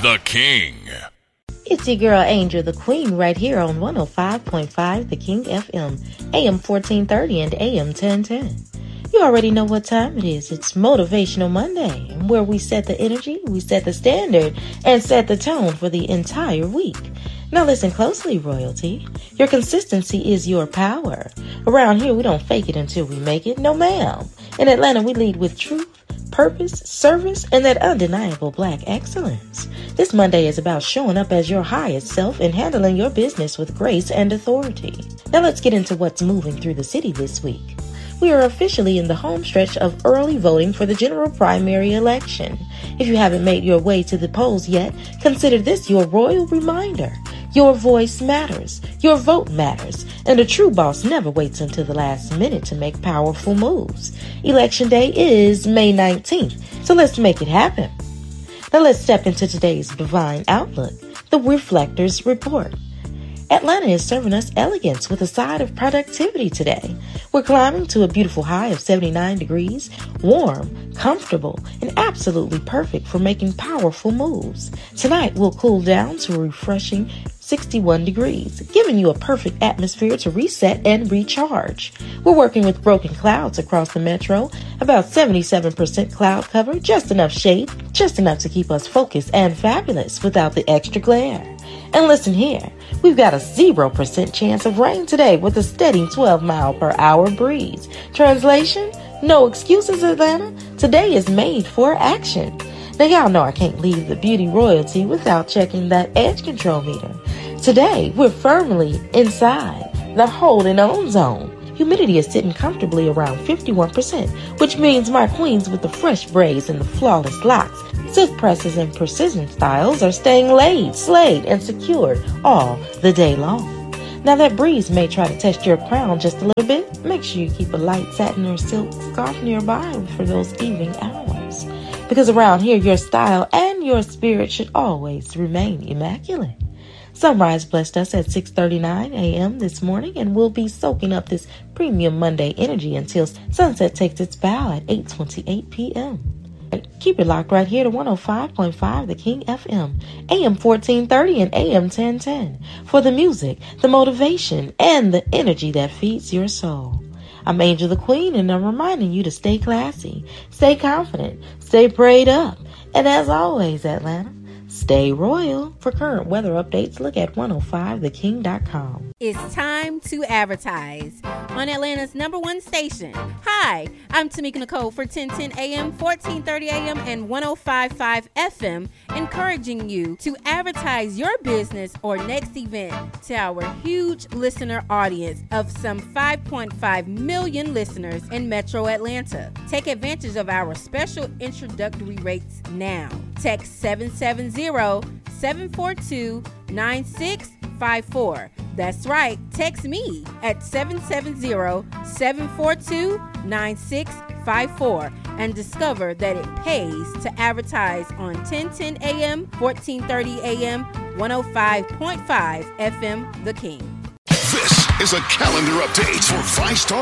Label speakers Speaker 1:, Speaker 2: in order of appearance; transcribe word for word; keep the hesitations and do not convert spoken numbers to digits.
Speaker 1: The King.
Speaker 2: It's your girl Angel the Queen right here on one oh five point five The King F M, A M fourteen thirty and A M ten ten. You already know what time it is. It's Motivational Monday, where we set the energy, we set the standard, and set the tone for the entire week. Now listen closely, royalty. Your consistency is your power. Around here, we don't fake it until we make it. No, ma'am. In Atlanta, we lead with truth, purpose, service, and that undeniable black excellence. This Monday is about showing up as your highest self and handling your business with grace and authority. Now let's get into what's moving through the city this week. We are officially in the home stretch of early voting for the general primary election. If you haven't made your way to the polls yet, consider this your royal reminder. Your voice matters. Your vote matters. And a true boss never waits until the last minute to make powerful moves. Election day is May nineteenth, so let's make it happen. Now let's step into today's divine outlook, the Reflectors Report. Atlanta is serving us elegance with a side of productivity today. We're climbing to a beautiful high of seventy-nine degrees, warm, comfortable, and absolutely perfect for making powerful moves. Tonight we'll cool down to a refreshing sixty-one degrees, giving you a perfect atmosphere to reset and recharge. We're working with broken clouds across the metro, about seventy-seven percent cloud cover, just enough shade, just enough to keep us focused and fabulous without the extra glare. And listen here, we've got a zero percent chance of rain today with a steady twelve mile per hour breeze. Translation? No excuses, Atlanta. Today is made for action. Now y'all know I can't leave the beauty royalty without checking that edge control meter. Today, we're firmly inside the holding on zone. Humidity is sitting comfortably around fifty-one percent, which means my queens with the fresh braids and the flawless locks, silk presses and precision styles are staying laid, slayed, and secured all the day long. Now that breeze may try to test your crown just a little bit. Make sure you keep a light satin or silk scarf nearby for those evening hours. Because around here, your style and your spirit should always remain immaculate. Sunrise blessed us at six thirty-nine a.m. this morning, and we'll be soaking up this premium Monday energy until sunset takes its bow at eight twenty-eight p.m. Keep it locked right here to one oh five point five The King F M, A M fourteen thirty and A M ten ten for the music, the motivation, and the energy that feeds your soul. I'm Angel the Queen, and I'm reminding you to stay classy, stay confident, stay prayed up, and as always, Atlanta, stay royal. For current weather updates, look at one oh five the king dot com.
Speaker 3: It's time to advertise on Atlanta's number one station. Hi, I'm Tamika Nicole for ten ten A M, fourteen thirty A M, and one oh five point five F M, encouraging you to advertise your business or next event to our huge listener audience of some five point five million listeners in Metro Atlanta. Take advantage of our special introductory rates now. Text seven seven zero, seven four two, nine six five four. That's right, text me at seven seven zero, seven four two, nine six five four and discover that it pays to advertise on ten ten A M, fourteen thirty A M, one oh five point five F M The King.
Speaker 1: This is a calendar update for five-star